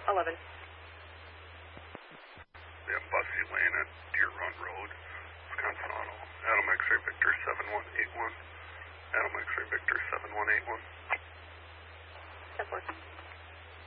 11. Yeah, Bussy Lane at Deer Run Road, Wisconsin Auto. Adam X-Ray Victor 7181. Adam X-Ray Victor 7181. 10-4.